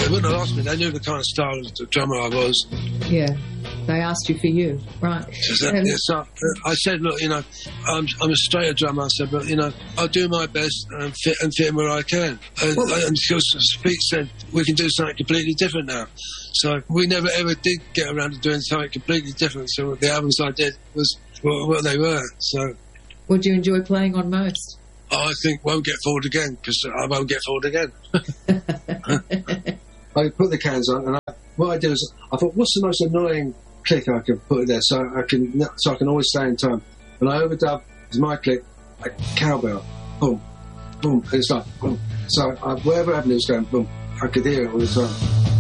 They wouldn't have asked me. They knew the kind of style of drummer I was. Yeah. They asked you for you, right? So I said, look, you know, I'm a straighter drummer. I said, but, you know, I'll do my best and fit in where I can. And because Pete said, we can do something completely different now. So we never ever did get around to doing something completely different. So the albums I did was what they were. So, what do you enjoy playing on most? I think Won't Get Fooled Again, because I won't get fooled again. I put the cans on, and what I did is I thought, what's the most annoying click I can put there so I can always stay in time. And I overdub as my click, a cowbell, boom, boom, and it's like boom. So wherever avenue was going, boom, I could hear it all the time.